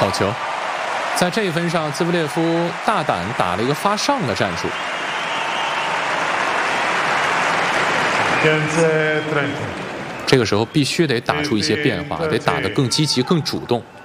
好球！在这一分上，兹维列夫大胆打了一个发上的战术。这个时候必须得打出一些变化，得打得更积极、更主动。